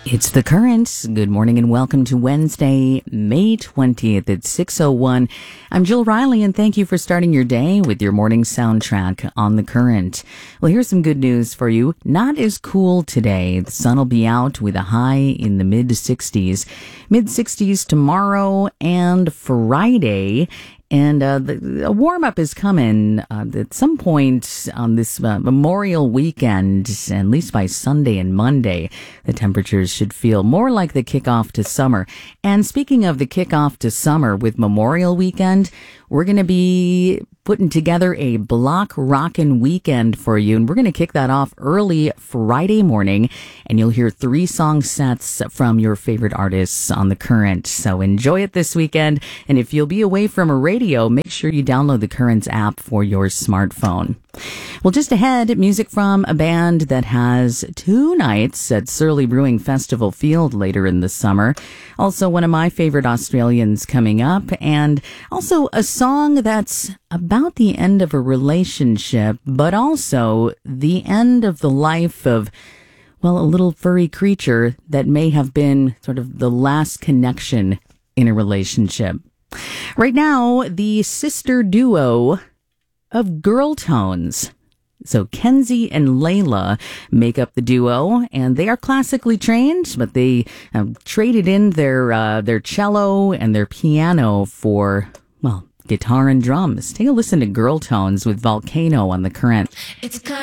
It's The Current. Good morning and welcome to Wednesday, May 20th at 6:01. I'm Jill Riley and thank you for starting your day with your morning soundtrack on The Current. Well, here's some good news for you. Not as cool today. The sun will be out with a high in the mid-60s. Mid-60s tomorrow and Friday. And a warm-up is coming at some point on this Memorial weekend, at least by Sunday and Monday. The temperatures should feel more like the kickoff to summer. And speaking of the kickoff to summer with Memorial weekend, we're going to be putting together a block rockin' weekend for you. And we're going to kick that off early Friday morning. And you'll hear 3 song sets from your favorite artists on The Current. So enjoy it this weekend. And if you'll be away from a radio, make sure you download the Currents app for your smartphone. Well, just ahead, music from a band that has 2 nights at Surly Brewing Festival Field later in the summer. Also, one of my favorite Australians coming up. And also a song that's about the end of a relationship, but also the end of the life of, well, a little furry creature that may have been sort of the last connection in a relationship. Right now, the sister duo of Girl Tones. So Kenzie and Layla make up the duo, and they are classically trained, but they traded in their cello and their piano for, well, guitar and drums. Take a listen to Girl Tones with Volcano on The Current. It's